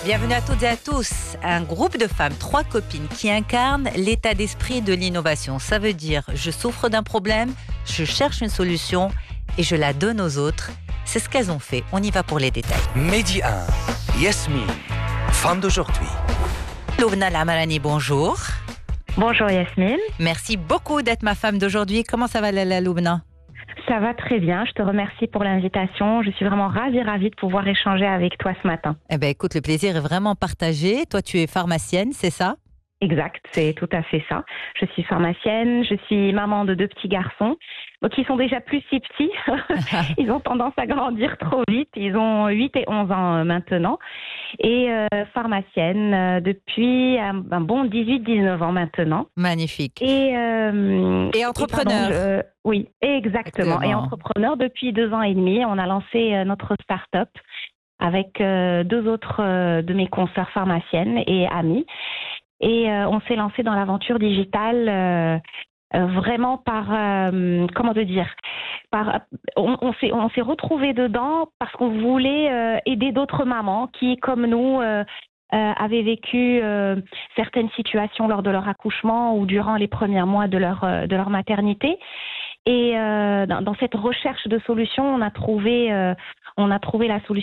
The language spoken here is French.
Bienvenue à toutes et à tous. Un groupe de femmes, 3 copines qui incarnent l'état d'esprit de l'innovation. Ça veut dire, je souffre d'un problème, je cherche une solution et je la donne aux autres. C'est ce qu'elles ont fait. On y va pour les détails. Midi 1, Yasmine, femme d'aujourd'hui. Loubna Lamarani, bonjour. Bonjour Yasmine. Merci beaucoup d'être ma femme d'aujourd'hui. Comment ça va la Loubna ? Ça va très bien, je te remercie pour l'invitation. Je suis vraiment ravie de pouvoir échanger avec toi ce matin. Eh bien, écoute, le plaisir est vraiment partagé. Toi, tu es pharmacienne, c'est ça ? Exact, c'est tout à fait ça. Je suis pharmacienne, je suis maman de 2 petits garçons, qui sont déjà plus si petits. Ils ont tendance à grandir trop vite. Ils ont 8 et 11 ans maintenant. Et pharmacienne depuis un bon 18-19 ans maintenant. Magnifique. Et entrepreneur. Oui, exactement. Et entrepreneur depuis 2 ans et demi. On a lancé notre start-up avec 2 autres de mes consoeurs pharmaciennes et amies. Et on s'est lancé dans l'aventure digitale vraiment par, on s'est retrouvés dedans parce qu'on voulait aider d'autres mamans qui, comme nous, avaient vécu certaines situations lors de leur accouchement ou durant les premiers mois de leur maternité. Et dans cette recherche de solutions, on a trouvé la solution